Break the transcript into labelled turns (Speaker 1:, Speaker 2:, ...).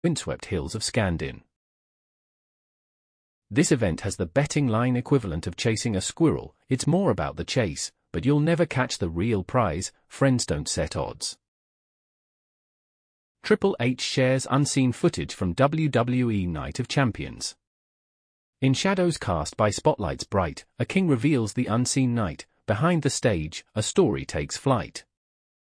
Speaker 1: windswept hills of Scandin. This event has the betting line equivalent of chasing a squirrel. It's more about the chase, but you'll never catch the real prize. Friends don't set odds. Triple H shares unseen footage from WWE Night of Champions. In shadows cast by spotlights bright, a king reveals the unseen night. Behind the stage, a story takes flight.